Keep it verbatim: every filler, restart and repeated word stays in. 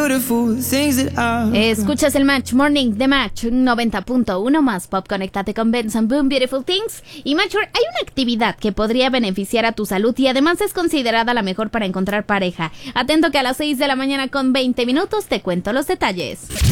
Escuchas el Match Morning de Match noventa punto uno más Pop. Conéctate con Benson Boom Beautiful Things. Y Matcher, hay una actividad que podría beneficiar a tu salud y además es considerada la mejor para encontrar pareja. Atento que a las seis de la mañana con veinte minutos te cuento los detalles.